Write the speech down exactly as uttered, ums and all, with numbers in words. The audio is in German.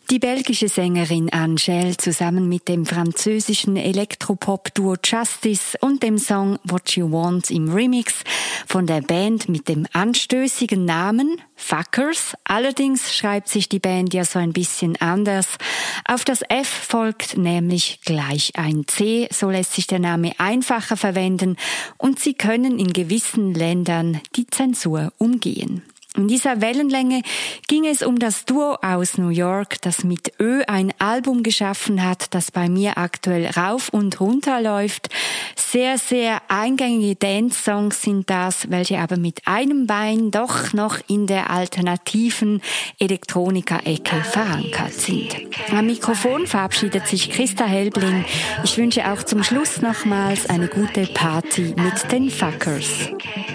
Die belgische Sängerin Angèle zusammen mit dem französischen Elektropop-Duo Justice und dem Song What You Want im Remix von der Band mit dem anstößigen Namen Fuckers. Allerdings schreibt sich die Band ja so ein bisschen anders. Auf das F folgt nämlich gleich ein C, so lässt sich der Name einfacher verwenden und sie können in gewissen Ländern die Zensur umgehen. In dieser Wellenlänge ging es um das Duo aus New York, das mit Ö ein Album geschaffen hat, das bei mir aktuell rauf und runter läuft. Sehr, sehr eingängige Dance-Songs sind das, welche aber mit einem Bein doch noch in der alternativen Elektronika-Ecke verankert sind. Am Mikrofon verabschiedet sich Christa Helbling. Ich wünsche auch zum Schluss nochmals eine gute Party mit den Fuckers.